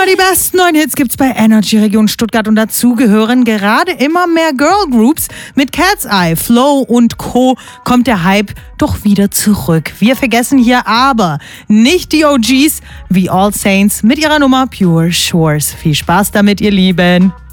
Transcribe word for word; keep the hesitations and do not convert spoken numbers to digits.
Immer die besten neuen Hits gibt's bei Energy Region Stuttgart und dazu gehören gerade immer mehr Girlgroups. Mit Cat's Eye, Flow und Co. kommt der Hype doch wieder zurück. Wir vergessen hier aber nicht die O Gs wie All Saints mit ihrer Nummer Pure Shores. Viel Spaß damit, ihr Lieben.